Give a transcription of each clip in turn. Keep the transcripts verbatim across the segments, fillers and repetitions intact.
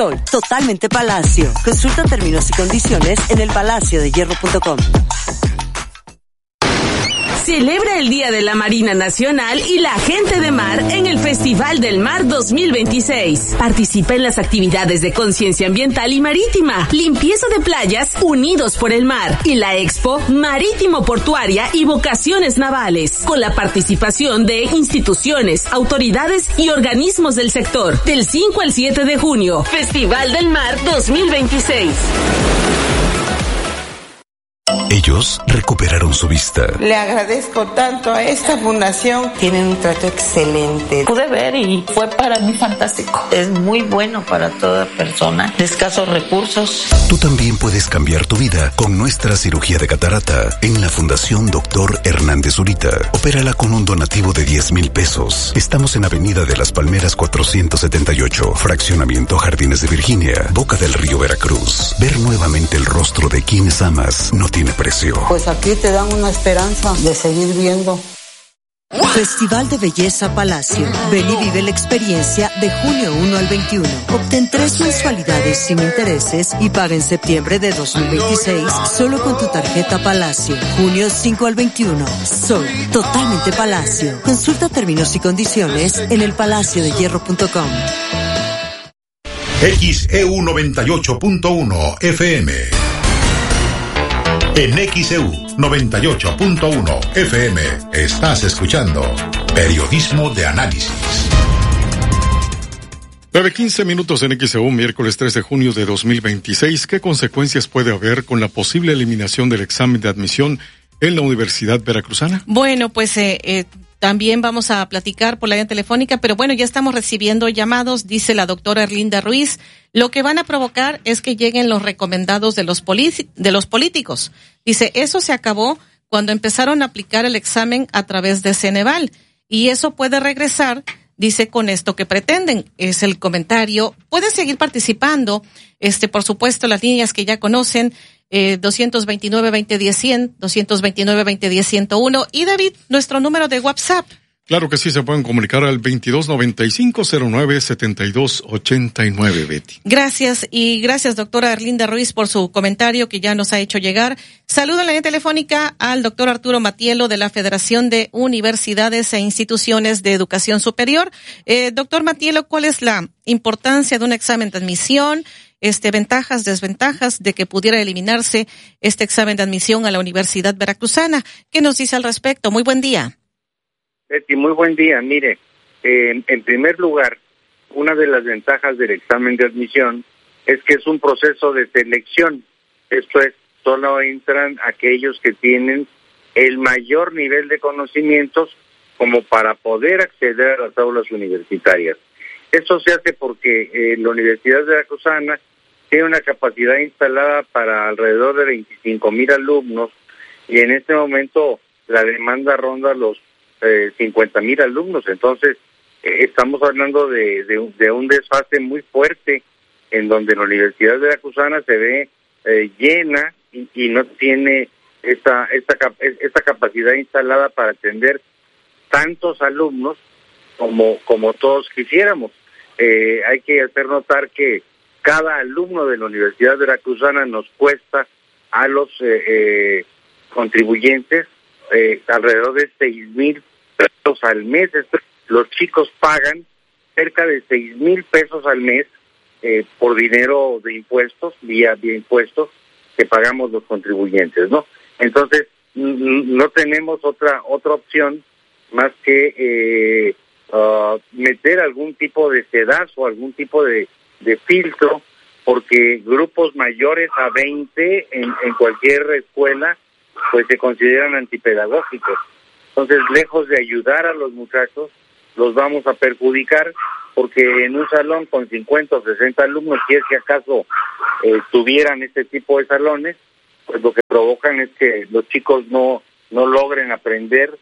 Sol, totalmente Palacio. Consulta términos y condiciones en el palacio de hierro punto com. Celebra el Día de la Marina Nacional y la Gente de Mar en el Festival del Mar dos mil veintiséis. Participa en las actividades de conciencia ambiental y marítima, limpieza de playas, unidos por el mar, y la Expo Marítimo Portuaria y Vocaciones Navales, con la participación de instituciones, autoridades y organismos del sector. Del cinco al siete de junio, Festival del Mar dos mil veintiséis. Ellos recuperaron su vista. Le agradezco tanto a esta fundación. Tienen un trato excelente. Pude ver y fue para mí fantástico. Es muy bueno para toda persona de escasos recursos. Tú también puedes cambiar tu vida con nuestra cirugía de catarata en la Fundación Doctor Hernández Zurita. Opérala con un donativo de diez mil pesos. Estamos en Avenida de las Palmeras cuatrocientos setenta y ocho, Fraccionamiento Jardines de Virginia, Boca del Río, Veracruz. Ver nuevamente el rostro de quienes amas no tiene precio. Pues aquí te dan una esperanza de seguir viendo. Festival de Belleza Palacio. Ven y vive la experiencia de junio uno al veintiuno. Obtén tres mensualidades sin intereses y paga en septiembre de dos mil veintiséis solo con tu tarjeta Palacio. Junio cinco al veintiuno. Sol, totalmente Palacio. Consulta términos y condiciones en el palacio de hierro punto com. X E U noventa y ocho punto uno F M. En X E U noventa y ocho punto uno F M estás escuchando Periodismo de Análisis. nueve quince minutos en X E U, miércoles tres de junio de dos mil veintiséis. ¿Qué consecuencias puede haber con la posible eliminación del examen de admisión en la Universidad Veracruzana? Bueno, pues eh, eh, también vamos a platicar por la línea telefónica, pero bueno, ya estamos recibiendo llamados, dice la doctora Erlinda Ruiz. Lo que van a provocar es que lleguen los recomendados de los, poli- de los políticos. Dice, eso se acabó cuando empezaron a aplicar el examen a través de Ceneval. Y eso puede regresar, dice, con esto que pretenden. Es el comentario. Pueden seguir participando, este, por supuesto, las líneas que ya conocen, eh, dos veintinueve, veinte diez, cien, dos veintinueve, veinte diez, ciento uno. Y David, nuestro número de WhatsApp. Claro que sí, se pueden comunicar al veintidós noventa y cinco cero nueve setenta y dos ochenta y nueve, Betty. Gracias, y gracias, doctora Erlinda Ruiz, por su comentario que ya nos ha hecho llegar. Saludo en la línea telefónica al doctor Arturo Matielo de la Federación de Universidades e Instituciones de Educación Superior. Eh, doctor Matielo, ¿cuál es la importancia de un examen de admisión? Este, ventajas, desventajas de que pudiera eliminarse este examen de admisión a la Universidad Veracruzana. ¿Qué nos dice al respecto? Muy buen día. Betty, muy buen día. Mire, eh, en primer lugar, una de las ventajas del examen de admisión es que es un proceso de selección. Esto es, solo entran aquellos que tienen el mayor nivel de conocimientos como para poder acceder a las aulas universitarias. Esto se hace porque eh, la Universidad Veracruzana tiene una capacidad instalada para alrededor de veinticinco mil alumnos y en este momento la demanda ronda los Eh, cincuenta mil alumnos, entonces eh, estamos hablando de, de, de un desfase muy fuerte en donde la Universidad Veracruzana se ve eh, llena y, y no tiene esta, esta, esta capacidad instalada para atender tantos alumnos como, como todos quisiéramos. Eh, hay que hacer notar que cada alumno de la Universidad Veracruzana nos cuesta a los eh, eh, contribuyentes eh, alrededor de seis mil pesos al mes. Los chicos pagan cerca de seis mil pesos al mes eh, por dinero de impuestos, vía, vía impuestos que pagamos los contribuyentes, ¿no? Entonces, n- no tenemos otra otra opción más que eh, uh, meter algún tipo de sedazo, algún tipo de, de filtro, porque grupos mayores a veinte en, en cualquier escuela pues se consideran antipedagógicos. Entonces, lejos de ayudar a los muchachos, los vamos a perjudicar, porque en un salón con cincuenta o sesenta alumnos, si es que acaso eh, tuvieran este tipo de salones, pues lo que provocan es que los chicos no, no logren aprender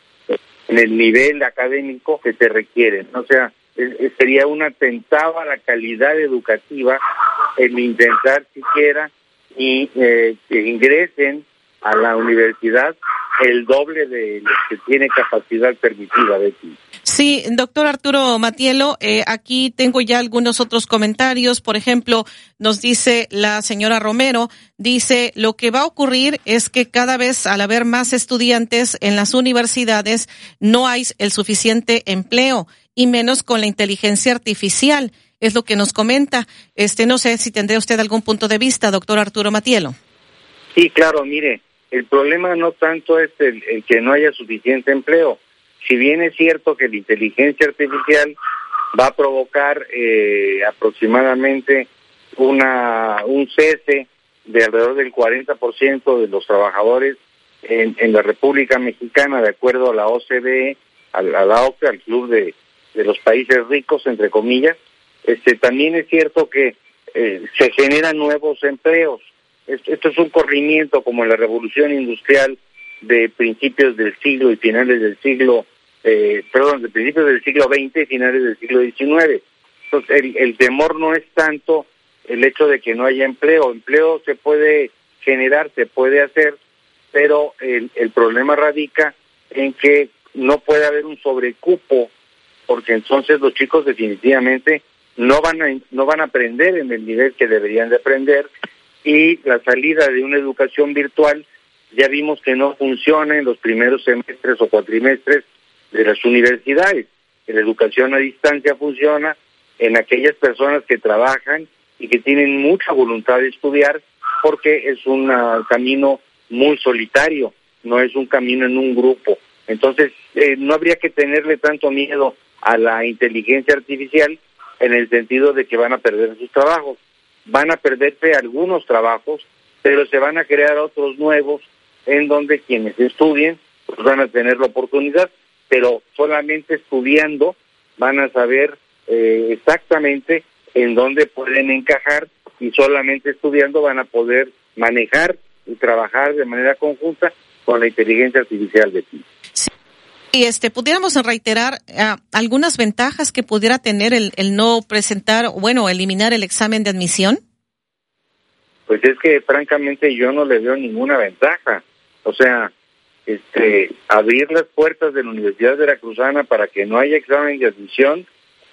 en el nivel académico que se requiere. O sea, es, sería un atentado a la calidad educativa el intentar siquiera y eh, que ingresen a la universidad el doble de los que tiene capacidad permitida, Betty. Sí, doctor Arturo Matielo, eh, aquí tengo ya algunos otros comentarios. Por ejemplo, nos dice la señora Romero, dice, lo que va a ocurrir es que cada vez al haber más estudiantes en las universidades no hay el suficiente empleo y menos con la inteligencia artificial, es lo que nos comenta. Este, no sé si tendría usted algún punto de vista, doctor Arturo Matielo. Sí, claro, mire, el problema no tanto es el, el que no haya suficiente empleo. Si bien es cierto que la inteligencia artificial va a provocar eh, aproximadamente una un cese de alrededor del cuarenta por ciento de los trabajadores en, en la República Mexicana, de acuerdo a la O C D E, a, a la O C D E, al Club de, de los Países Ricos, entre comillas, este también es cierto que eh, se generan nuevos empleos. Esto, esto es un corrimiento como en la Revolución Industrial de principios del siglo y finales del siglo, eh, perdón, de principios del siglo veinte y finales del siglo diecinueve. Entonces, el, el temor no es tanto el hecho de que no haya empleo. Empleo se puede generar, se puede hacer, pero el, el problema radica en que no puede haber un sobrecupo, porque entonces los chicos definitivamente no van a, no van a aprender en el nivel que deberían de aprender, y la salida de una educación virtual ya vimos que no funciona en los primeros semestres o cuatrimestres de las universidades. La educación a distancia funciona en aquellas personas que trabajan y que tienen mucha voluntad de estudiar, porque es un uh, camino muy solitario, no es un camino en un grupo. Entonces, eh, no habría que tenerle tanto miedo a la inteligencia artificial en el sentido de que van a perder sus trabajos. Van a perderse algunos trabajos, pero se van a crear otros nuevos en donde quienes estudien pues van a tener la oportunidad, pero solamente estudiando van a saber eh, exactamente en dónde pueden encajar, y solamente estudiando van a poder manejar y trabajar de manera conjunta con la inteligencia artificial de ti. Sí. Y este, pudiéramos reiterar uh, algunas ventajas que pudiera tener el, el no presentar, bueno, eliminar el examen de admisión. Pues es que francamente yo no le veo ninguna ventaja. O sea, este, abrir las puertas de la Universidad Veracruzana para que no haya examen de admisión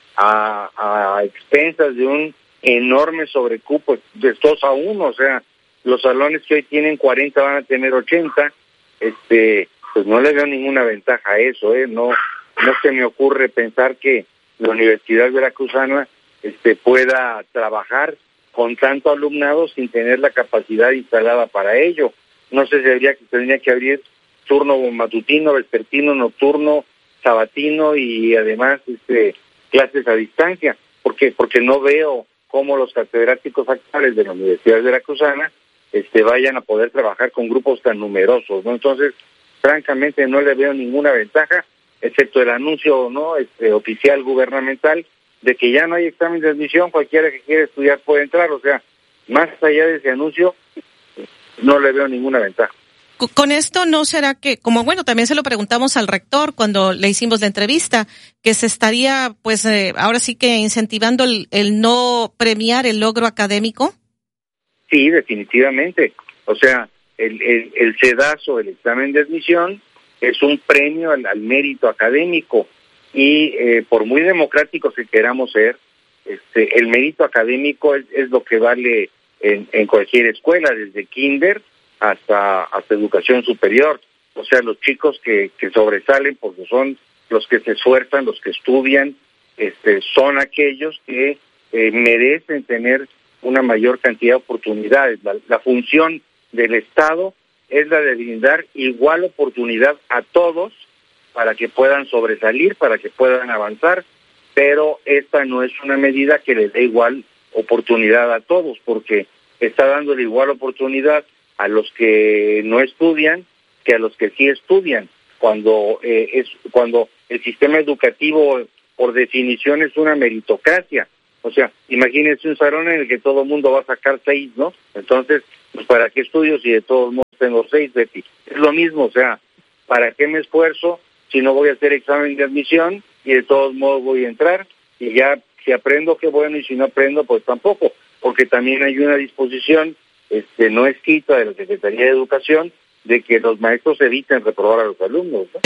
a, a expensas de un enorme sobrecupo de dos a uno. O sea, los salones que hoy tienen cuarenta van a tener ochenta. Este, pues no le veo ninguna ventaja a eso, ¿eh? No, no se me ocurre pensar que la Universidad Veracruzana este, pueda trabajar con tanto alumnado sin tener la capacidad instalada para ello. No sé si habría que tendría que abrir turno matutino, vespertino, nocturno, sabatino y además este clases a distancia, porque porque no veo cómo los catedráticos actuales de la Universidad Veracruzana este vayan a poder trabajar con grupos tan numerosos, ¿no? Entonces, francamente no le veo ninguna ventaja, excepto el anuncio no este oficial gubernamental de que ya no hay examen de admisión, cualquiera que quiera estudiar puede entrar. O sea, más allá de ese anuncio, no le veo ninguna ventaja. Con esto, ¿no será que, como bueno, también se lo preguntamos al rector cuando le hicimos la entrevista, que se estaría, pues, eh, ahora sí que incentivando el, el no premiar el logro académico? Sí, definitivamente. O sea, el, el, el CEDASO, el examen de admisión, es un premio al, al mérito académico. Y eh, por muy democráticos que queramos ser, este, el mérito académico es, es lo que vale en, en cualquier escuela, desde kinder hasta hasta educación superior. O sea, los chicos que, que sobresalen porque son los que se esfuerzan, los que estudian, este, son aquellos que eh, merecen tener una mayor cantidad de oportunidades. La, la función del Estado es la de brindar igual oportunidad a todos para que puedan sobresalir, para que puedan avanzar, pero esta no es una medida que les dé igual oportunidad a todos, porque está dándole igual oportunidad a los que no estudian que a los que sí estudian, cuando eh, es cuando el sistema educativo por definición es una meritocracia. O sea, imagínense un salón en el que todo el mundo va a sacar seis, ¿no? Entonces, pues ¿para qué estudio si de todos modos tengo seis, Betty? Es lo mismo, o sea, ¿para qué me esfuerzo si no voy a hacer examen de admisión y de todos modos voy a entrar? Y ya, si aprendo, qué bueno, y si no aprendo, pues tampoco, porque también hay una disposición este no escrita de la Secretaría de Educación de que los maestros eviten reprobar a los alumnos, ¿no? Sí,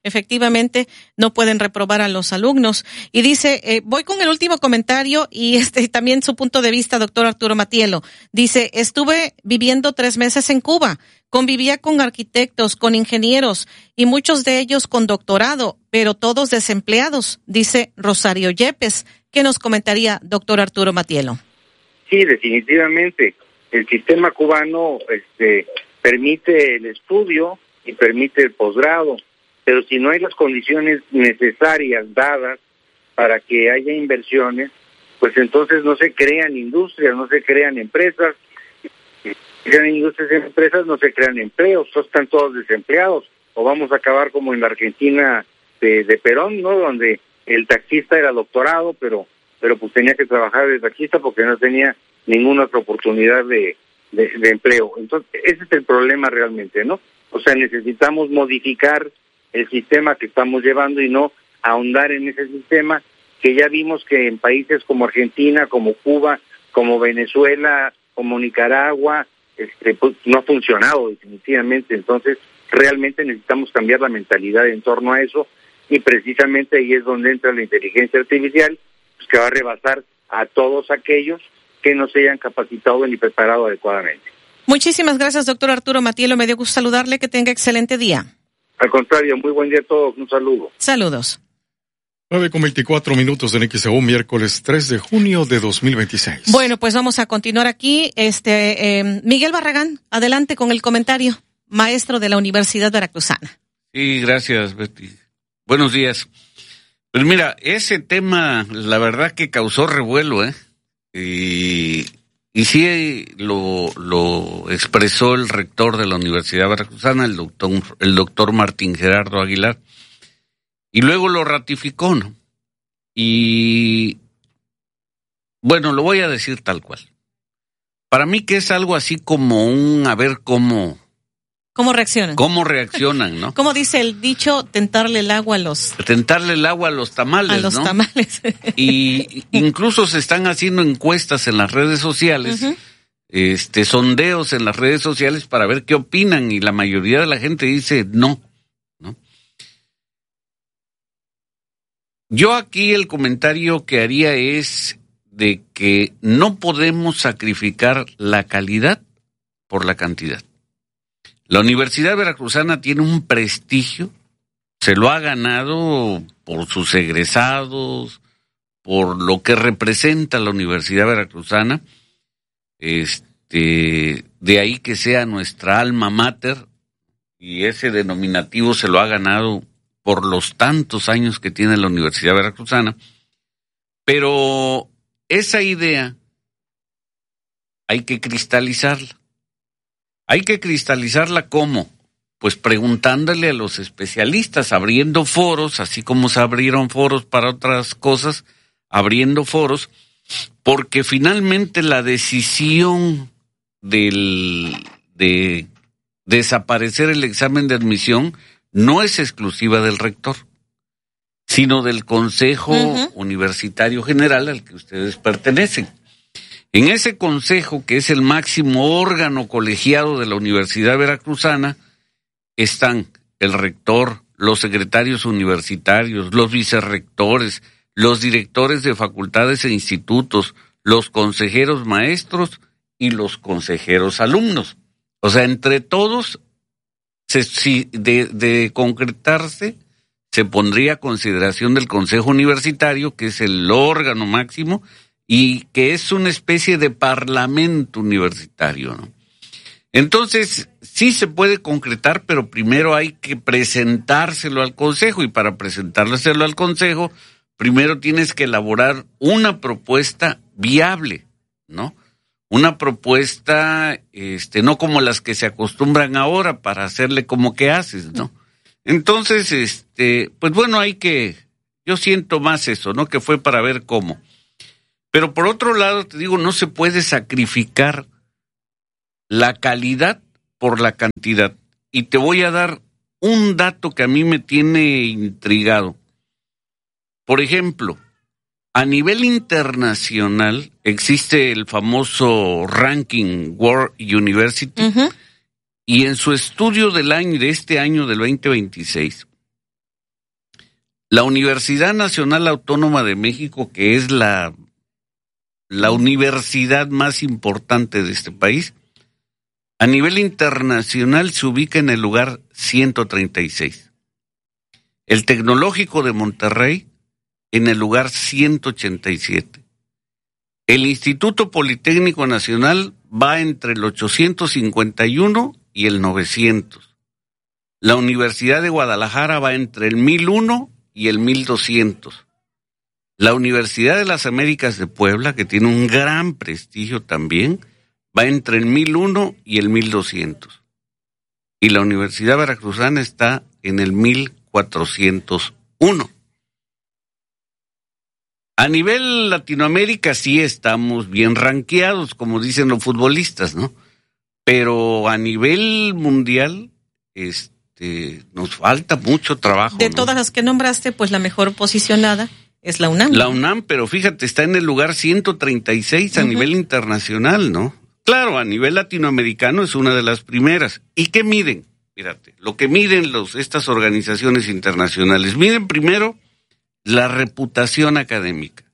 efectivamente no pueden reprobar a los alumnos. Y dice, eh, voy con el último comentario y este también su punto de vista, doctor Arturo Matielo. Dice, estuve viviendo tres meses en Cuba, convivía con arquitectos, con ingenieros y muchos de ellos con doctorado, pero todos desempleados, dice Rosario Yepes. ¿Qué nos comentaría, doctor Arturo Matielo? Sí, definitivamente. El sistema cubano este, permite el estudio y permite el posgrado, pero si no hay las condiciones necesarias dadas para que haya inversiones, pues entonces no se crean industrias, no se crean empresas. Si se crean industrias y empresas, no se crean empleos, están todos desempleados. O vamos a acabar como en la Argentina de, de Perón, ¿no? Donde el taxista era doctorado, pero pero pues tenía que trabajar de taxista porque no tenía ninguna otra oportunidad de, de, de empleo. Entonces, ese es el problema realmente, ¿no? O sea, necesitamos modificar el sistema que estamos llevando y no ahondar en ese sistema que ya vimos que en países como Argentina, como Cuba, como Venezuela, como Nicaragua, este, pues no ha funcionado definitivamente. Entonces, realmente necesitamos cambiar la mentalidad en torno a eso y precisamente ahí es donde entra la inteligencia artificial, pues, que va a rebasar a todos aquellos que no se hayan capacitado ni preparado adecuadamente. Muchísimas gracias, doctor Arturo Matielo. Me dio gusto saludarle. Que tenga excelente día. Al contrario, muy buen día a todos. Un saludo. Saludos. nueve con veinticuatro minutos en X E U, miércoles tres de junio de dos mil veintiséis. Bueno, pues vamos a continuar aquí. Este eh, Miguel Barragán, adelante con el comentario, maestro de la Universidad Veracruzana. Sí, gracias, Betty. Buenos días. Pues mira, ese tema, la verdad que causó revuelo, ¿eh? Y, y sí lo, lo expresó el rector de la Universidad Veracruzana, el doctor, el doctor Martín Gerardo Aguilar, y luego lo ratificó, ¿no? Y bueno, lo voy a decir tal cual. Para mí que es algo así como un a ver cómo... ¿Cómo reaccionan? ¿Cómo reaccionan, no? ¿Cómo dice el dicho, tentarle el agua a los... Tentarle el agua a los tamales, ¿no? A los ¿no? tamales. Y incluso se están haciendo encuestas en las redes sociales, uh-huh. este, sondeos en las redes sociales para ver qué opinan, y la mayoría de la gente dice no, ¿no? Yo aquí el comentario que haría es de que no podemos sacrificar la calidad por la cantidad. La Universidad Veracruzana tiene un prestigio, se lo ha ganado por sus egresados, por lo que representa la Universidad Veracruzana, este, de ahí que sea nuestra alma mater, y ese denominativo se lo ha ganado por los tantos años que tiene la Universidad Veracruzana, pero esa idea hay que cristalizarla. Hay que cristalizarla ¿cómo? Pues preguntándole a los especialistas, abriendo foros, así como se abrieron foros para otras cosas, abriendo foros, porque finalmente la decisión del, de desaparecer el examen de admisión no es exclusiva del rector, sino del Consejo uh-huh. Universitario General al que ustedes pertenecen. En ese consejo, que es el máximo órgano colegiado de la Universidad Veracruzana, están el rector, los secretarios universitarios, los vicerrectores, los directores de facultades e institutos, los consejeros maestros y los consejeros alumnos. O sea, entre todos, se, si de, de concretarse, se pondría a consideración del Consejo Universitario, que es el órgano máximo, y que es una especie de parlamento universitario, ¿no? Entonces, sí se puede concretar, pero primero hay que presentárselo al Consejo, y para presentárselo al Consejo, primero tienes que elaborar una propuesta viable, ¿no? Una propuesta, este, no como las que se acostumbran ahora para hacerle como que haces, ¿no? Entonces, este, pues bueno, hay que, yo siento más eso, ¿no? Que fue para ver cómo. Pero por otro lado, te digo, no se puede sacrificar la calidad por la cantidad. Y te voy a dar un dato que a mí me tiene intrigado. Por ejemplo, a nivel internacional existe el famoso ranking World University, uh-huh. y en su estudio del año, de este año del veinte veintiséis, La Universidad Nacional Autónoma de México, que es la, la universidad más importante de este país, a nivel internacional se ubica en el lugar ciento treinta y seis. El Tecnológico de Monterrey en el lugar ciento ochenta y siete. El Instituto Politécnico Nacional va entre el ochocientos cincuenta y uno y el novecientos. La Universidad de Guadalajara va entre el mil uno y el mil doscientos. La Universidad de las Américas de Puebla, que tiene un gran prestigio también, va entre el mil uno y el mil doscientos. Y la Universidad Veracruzana está en el mil cuatrocientos uno. A nivel Latinoamérica sí estamos bien rankeados, como dicen los futbolistas, ¿no? Pero a nivel mundial, este, nos falta mucho trabajo. De ¿no? todas las que nombraste, pues la mejor posicionada es la UNAM. La UNAM, pero fíjate, está en el lugar ciento treinta y seis a uh-huh. nivel internacional, ¿no? Claro, a nivel latinoamericano es una de las primeras. ¿Y qué miden? Mírate, lo que miden los, estas organizaciones internacionales. Miden primero la reputación académica.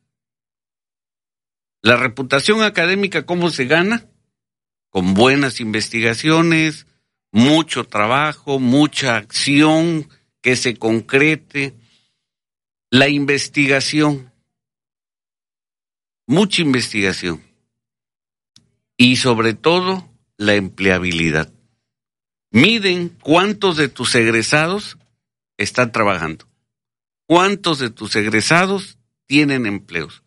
La reputación académica, ¿cómo se gana? Con buenas investigaciones, mucho trabajo, mucha acción, que se concrete. La investigación, mucha investigación. Y sobre todo, la empleabilidad. Miden cuántos de tus egresados están trabajando. ¿Cuántos de tus egresados tienen empleos?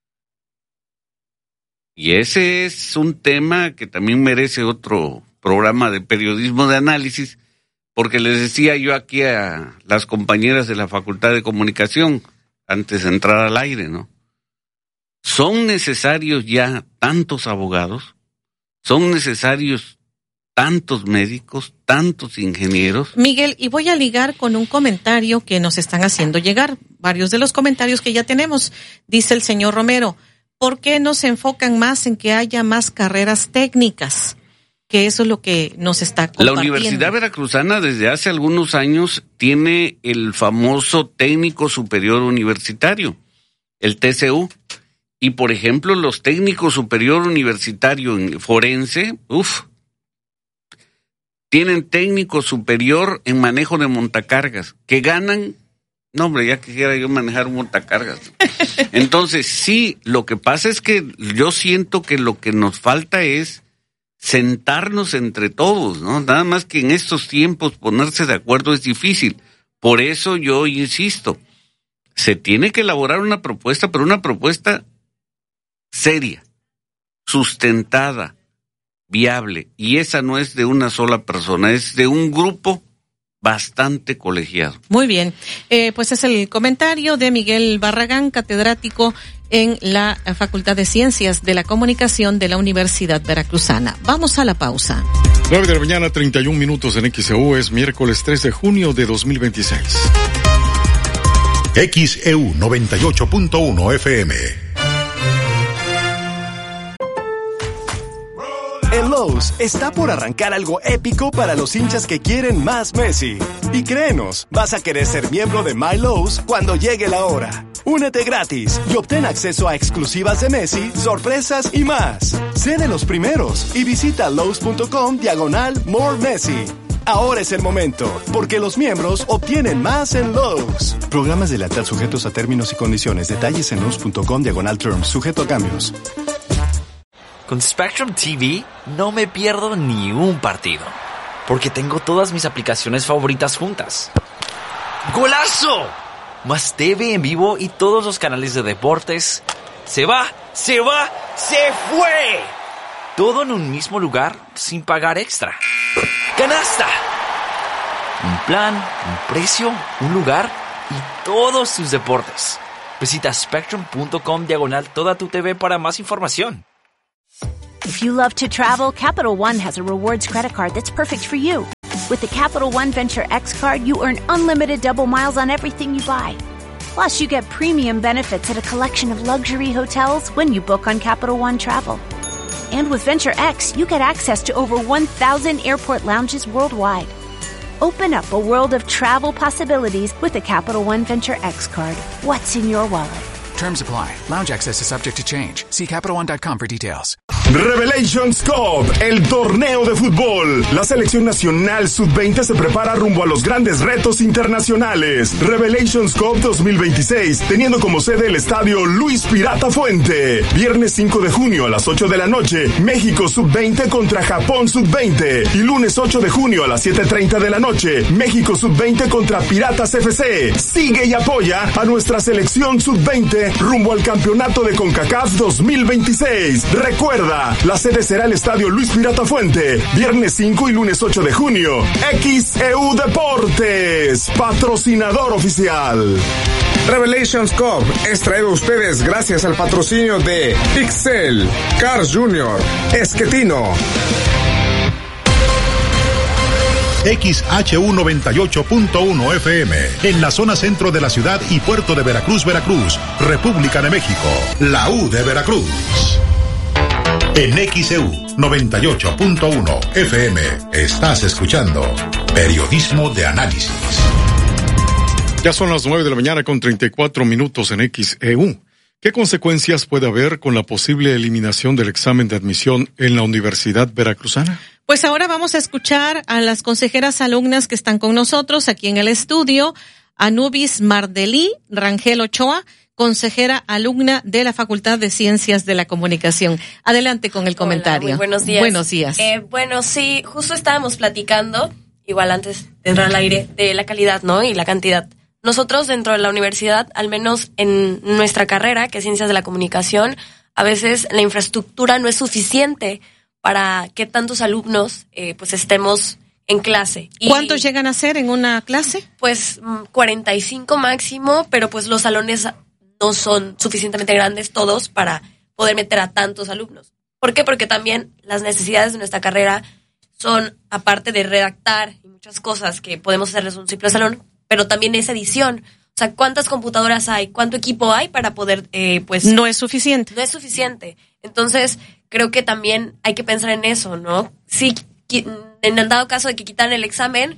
Y ese es un tema que también merece otro programa de periodismo de análisis, porque les decía yo aquí a las compañeras de la Facultad de Comunicación, antes de entrar al aire, ¿no? ¿Son necesarios ya tantos abogados? ¿Son necesarios tantos médicos, tantos ingenieros? Miguel, y voy a ligar con un comentario que nos están haciendo llegar, varios de los comentarios que ya tenemos. Dice el señor Romero, ¿por qué no se enfocan más en que haya más carreras técnicas? Que eso es lo que nos está compartiendo. La Universidad Veracruzana desde hace algunos años tiene el famoso Técnico Superior Universitario, el T C U. Y por ejemplo, los técnicos superior universitario en forense, uff, tienen técnico superior en manejo de montacargas, que ganan, no hombre, ya quisiera yo manejar un montacargas. Entonces, sí, lo que pasa es que yo siento que lo que nos falta es sentarnos entre todos, ¿no? Nada más que en estos tiempos ponerse de acuerdo es difícil. Por eso yo insisto, se tiene que elaborar una propuesta, pero una propuesta seria, sustentada, viable, y esa no es de una sola persona, es de un grupo bastante colegiado. Muy bien, eh, pues es el comentario de Miguel Barragán, catedrático en la Facultad de Ciencias de la Comunicación de la Universidad Veracruzana. Vamos a la pausa. nueve de la mañana, treinta y un minutos en X E U, es miércoles tres de junio de dos mil veintiséis. X E U noventa y ocho punto uno F M. En Lowe's está por arrancar algo épico para los hinchas que quieren más Messi. Y créenos, vas a querer ser miembro de My Lowe's cuando llegue la hora. Únete gratis y obtén acceso a exclusivas de Messi, sorpresas y más. Sé de los primeros y visita Lowe's.com diagonal More Messi. Ahora es el momento, porque los miembros obtienen más en Lowe's. Programas de lealtad sujetos a términos y condiciones. Detalles en Lowe's.com diagonal Terms, sujeto a cambios. Con Spectrum T V no me pierdo ni un partido, porque tengo todas mis aplicaciones favoritas juntas. ¡Golazo! Más T V en vivo y todos los canales de deportes. ¡Se va! ¡Se va! ¡Se fue! Todo en un mismo lugar sin pagar extra. ¡Canasta! Un plan, un precio, un lugar y todos tus deportes. Visita Spectrum.com diagonal toda tu T V para más información. If you love to travel, Capital One has a rewards credit card that's perfect for you. With the Capital One Venture X card, you earn unlimited double miles on everything you buy. Plus, you get premium benefits at a collection of luxury hotels when you book on Capital One Travel. And with Venture X, you get access to over one thousand airport lounges worldwide. Open up a world of travel possibilities with a Capital One Venture X card. What's in your wallet? Terms apply. Lounge access is subject to change. See Capital One dot com for details. Revelations Cup, el torneo de fútbol. La selección nacional sub veinte se prepara rumbo a los grandes retos internacionales. Revelations Cup dos mil veintiséis, teniendo como sede el estadio Luis Pirata Fuente. Viernes cinco de junio a las ocho de la noche, México sub veinte contra Japón sub veinte. Y lunes ocho de junio a las siete treinta de la noche, México sub veinte contra Piratas F C. Sigue y apoya a nuestra selección sub veinte rumbo al campeonato de CONCACAF dos mil veintiséis. Recuerda, la sede será el estadio Luis Pirata Fuente, viernes cinco y lunes ocho de junio. X E U Deportes, patrocinador oficial. Revelations Cup es traído a ustedes gracias al patrocinio de Pixel, Cars Junior, Esquetino. X H U noventa y ocho punto uno F M, en la zona centro de la ciudad y puerto de Veracruz, Veracruz, República de México, la U de Veracruz. En X E U noventa y ocho punto uno F M estás escuchando Periodismo de Análisis. Ya son las nueve de la mañana con treinta y cuatro minutos en X E U. ¿Qué consecuencias puede haber con la posible eliminación del examen de admisión en la Universidad Veracruzana? Pues ahora vamos a escuchar a las consejeras alumnas que están con nosotros aquí en el estudio. Anubis Mardelí Rangel Ochoa, consejera alumna de la Facultad de Ciencias de la Comunicación. Adelante con el comentario. Hola, muy buenos días. Buenos días. Eh, bueno, sí, justo estábamos platicando, igual antes de entrar al aire, de la calidad, ¿no? Y la cantidad. Nosotros dentro de la universidad, al menos en nuestra carrera, que es Ciencias de la Comunicación, a veces la infraestructura no es suficiente para que tantos alumnos eh, pues estemos en clase. Y ¿cuántos llegan a ser en una clase? Pues cuarenta y cinco máximo, pero pues los salones no son suficientemente grandes todos para poder meter a tantos alumnos. ¿Por qué? Porque también las necesidades de nuestra carrera son, aparte de redactar y muchas cosas que podemos hacerles un simple salón, pero también es edición. O sea, ¿cuántas computadoras hay? ¿Cuánto equipo hay para poder, eh, pues... No es suficiente. No es suficiente. Entonces, creo que también hay que pensar en eso, ¿no? Si en el dado caso de que quitaran el examen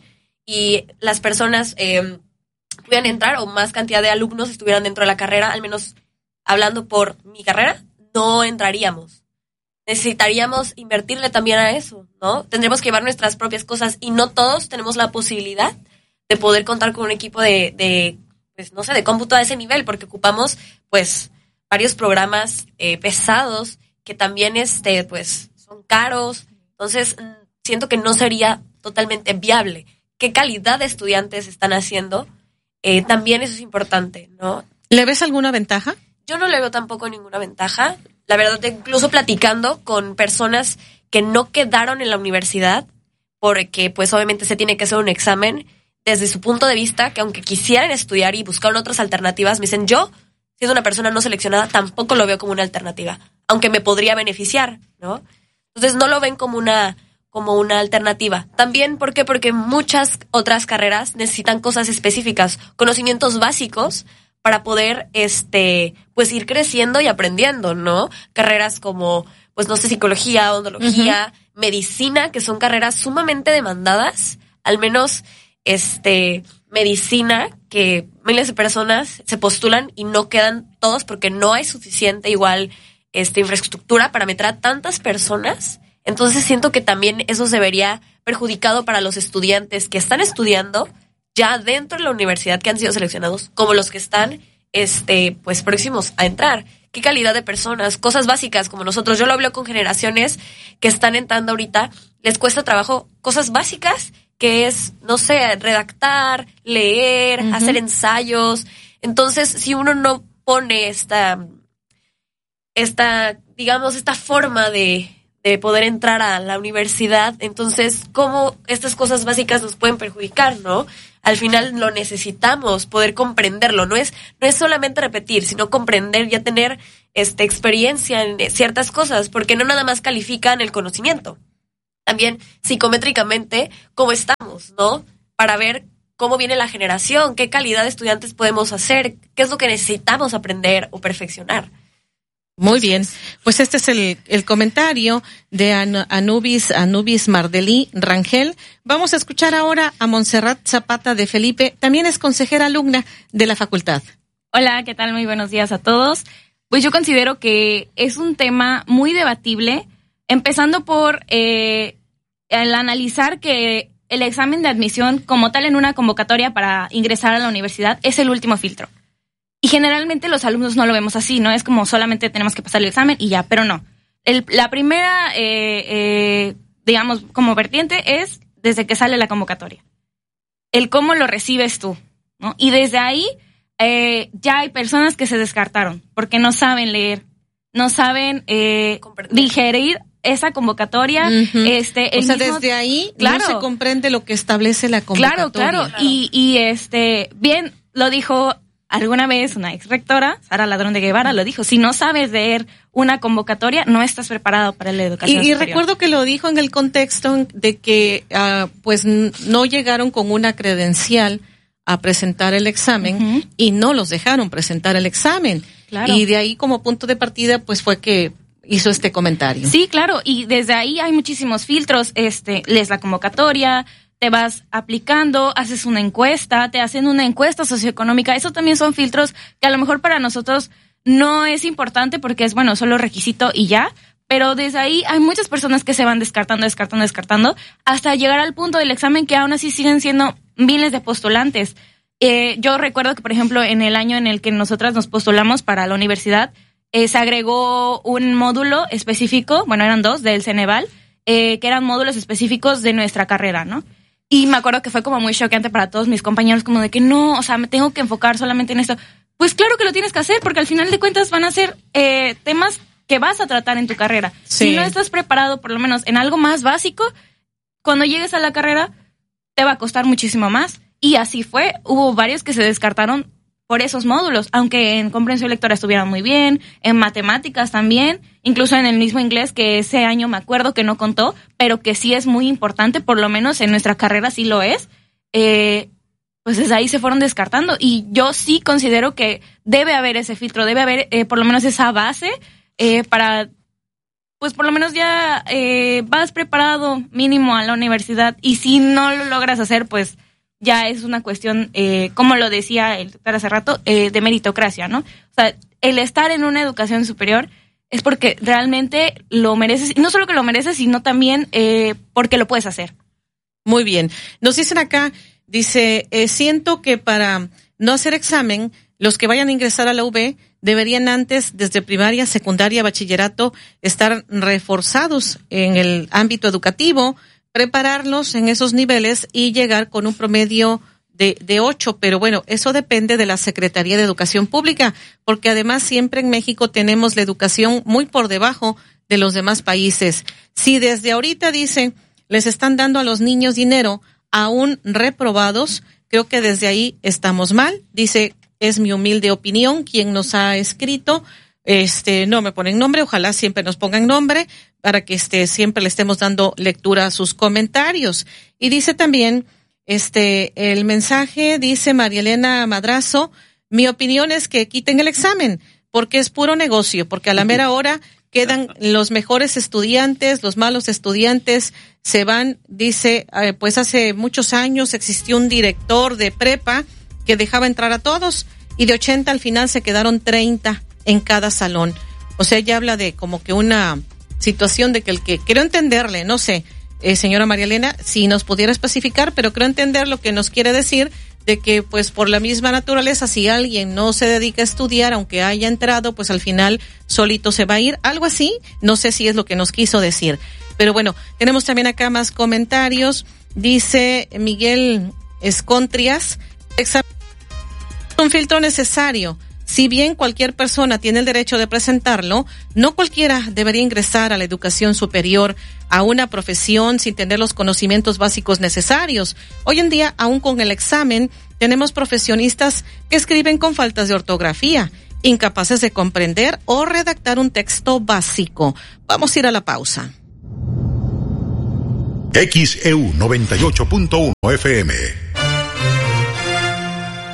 y las personas eh, pudieran entrar o más cantidad de alumnos estuvieran dentro de la carrera, al menos hablando por mi carrera, no entraríamos. Necesitaríamos invertirle también a eso, ¿no? Tendremos que llevar nuestras propias cosas y no todos tenemos la posibilidad de poder contar con un equipo de, de pues no sé, de cómputo a ese nivel, porque ocupamos pues varios programas eh, pesados que también este pues son caros. Entonces siento que no sería totalmente viable. ¿Qué calidad de estudiantes están haciendo? Eh, también eso es importante, ¿no? ¿Le ves alguna ventaja? Yo no le veo tampoco ninguna ventaja. La verdad, incluso platicando con personas que no quedaron en la universidad, porque pues obviamente se tiene que hacer un examen, desde su punto de vista, que aunque quisieran estudiar y buscaron otras alternativas, me dicen, yo, siendo una persona no seleccionada, tampoco lo veo como una alternativa, aunque me podría beneficiar, ¿no? Entonces no lo ven como una, como una alternativa. También, ¿por qué? Porque muchas otras carreras necesitan cosas específicas, conocimientos básicos para poder, este, pues ir creciendo y aprendiendo, ¿no? Carreras como, pues no sé, psicología, odontología, uh-huh. medicina, que son carreras sumamente demandadas, al menos... este medicina, que miles de personas se postulan y no quedan todos porque no hay suficiente igual este infraestructura para meter a tantas personas. Entonces siento que también eso se vería perjudicado para los estudiantes que están estudiando ya dentro de la universidad, que han sido seleccionados, como los que están este pues próximos a entrar. ¿Qué calidad de personas? Cosas básicas como nosotros. Yo lo hablo con generaciones que están entrando ahorita, les cuesta trabajo cosas básicas, que es, no sé, redactar, leer, uh-huh. hacer ensayos. Entonces, si uno no pone esta, esta, digamos, esta forma de, de poder entrar a la universidad, entonces, ¿cómo estas cosas básicas nos pueden perjudicar, no? Al final lo necesitamos, poder comprenderlo. No es, no es solamente repetir, sino comprender, ya tener este, experiencia en ciertas cosas, porque no nada más califican el conocimiento. También psicométricamente cómo estamos, ¿no? Para ver cómo viene la generación, qué calidad de estudiantes podemos hacer, qué es lo que necesitamos aprender o perfeccionar. Muy bien, pues este es el, el comentario de Anubis, Anubis Mardelí Rangel. Vamos a escuchar ahora a Montserrat Zapata de Felipe, también es consejera alumna de la facultad. Hola, ¿qué tal? Muy buenos días a todos. Pues yo considero que es un tema muy debatible, empezando por eh, el analizar que el examen de admisión como tal en una convocatoria para ingresar a la universidad es el último filtro. Y generalmente los alumnos no lo vemos así, ¿no? Es como solamente tenemos que pasar el examen y ya, pero no. El, la primera, eh, eh, digamos, como vertiente es desde que sale la convocatoria. El cómo lo recibes tú, ¿no? Y desde ahí eh, ya hay personas que se descartaron porque no saben leer, no saben eh, digerir esa convocatoria. Uh-huh. este, el o sea, mismo, desde ahí claro, no se comprende lo que establece la convocatoria. Claro, claro. Y, y este, bien, lo dijo alguna vez una ex rectora, Sara Ladrón de Guevara, lo dijo, si no sabes leer una convocatoria, no estás preparado para la educación y, y superior. recuerdo que lo dijo en el contexto de que uh, pues no llegaron con una credencial a presentar el examen, uh-huh, y no los dejaron presentar el examen. Claro. Y de ahí como punto de partida pues fue que hizo este comentario. Sí, claro, y desde ahí hay muchísimos filtros, este, lees la convocatoria, te vas aplicando, haces una encuesta, te hacen una encuesta socioeconómica. Eso también son filtros que a lo mejor para nosotros no es importante porque es, bueno, solo requisito y ya. Pero desde ahí hay muchas personas que se van descartando, descartando, descartando, hasta llegar al punto del examen que aún así siguen siendo miles de postulantes. Eh, yo recuerdo que, por ejemplo, en el año en el que nosotras nos postulamos para la universidad, eh, se agregó un módulo específico, bueno, eran dos, del Ceneval, eh, que eran módulos específicos de nuestra carrera, ¿no? Y me acuerdo que fue como muy choqueante para todos mis compañeros, como de que no, o sea, me tengo que enfocar solamente en esto. Pues claro que lo tienes que hacer, porque al final de cuentas van a ser eh, temas que vas a tratar en tu carrera. Sí. Si no estás preparado, por lo menos en algo más básico, cuando llegues a la carrera, te va a costar muchísimo más. Y así fue, hubo varios que se descartaron por esos módulos, aunque en comprensión lectora estuvieran muy bien, en matemáticas también, incluso en el mismo inglés, que ese año me acuerdo que no contó, pero que sí es muy importante, por lo menos en nuestra carrera sí lo es, eh, pues desde ahí se fueron descartando. Y yo sí considero que debe haber ese filtro, debe haber eh, por lo menos esa base eh, para, pues por lo menos ya eh, vas preparado mínimo a la universidad, y si no lo logras hacer, pues ya es una cuestión, eh, como lo decía el doctor hace rato, eh, de meritocracia, ¿no? O sea, el estar en una educación superior es porque realmente lo mereces, y no solo que lo mereces, sino también eh, porque lo puedes hacer. Muy bien. Nos dicen acá, dice, eh, siento que para no hacer examen, los que vayan a ingresar a la U B deberían antes, desde primaria, secundaria, bachillerato, estar reforzados en el ámbito educativo, prepararlos en esos niveles y llegar con un promedio de, de ocho, pero bueno, eso depende de la Secretaría de Educación Pública, porque además siempre en México tenemos la educación muy por debajo de los demás países. Si desde ahorita dicen, les están dando a los niños dinero aún reprobados, creo que desde ahí estamos mal. Dice, es mi humilde opinión, quien nos ha escrito. Este, no me ponen nombre, ojalá siempre nos pongan nombre para que este, siempre le estemos dando lectura a sus comentarios. Y dice también, este, el mensaje, dice María Elena Madrazo, mi opinión es que quiten el examen, porque es puro negocio, porque a la mera hora quedan los mejores estudiantes, los malos estudiantes se van. Dice, eh, pues hace muchos años existió un director de prepa que dejaba entrar a todos, y de ochenta al final se quedaron treinta en cada salón. O sea, ella habla de como que una situación de que el que, quiero entenderle, no sé, eh, señora María Elena, si nos pudiera especificar, pero creo entender lo que nos quiere decir, de que pues por la misma naturaleza, si alguien no se dedica a estudiar, aunque haya entrado, pues al final solito se va a ir, algo así, no sé si es lo que nos quiso decir. Pero bueno, tenemos también acá más comentarios. Dice Miguel Escontrias, es un filtro necesario. Si bien cualquier persona tiene el derecho de presentarlo, no cualquiera debería ingresar a la educación superior, a una profesión sin tener los conocimientos básicos necesarios. Hoy en día, aún con el examen, tenemos profesionistas que escriben con faltas de ortografía, incapaces de comprender o redactar un texto básico. Vamos a ir a la pausa. X E U noventa y ocho punto uno F M